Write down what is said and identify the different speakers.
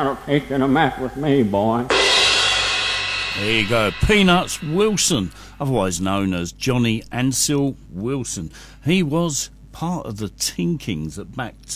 Speaker 1: not taking a map with me, boy.
Speaker 2: There you go, Peanuts Wilson, otherwise known as Johnny Ansel Wilson. He was part of the Tinkings that backed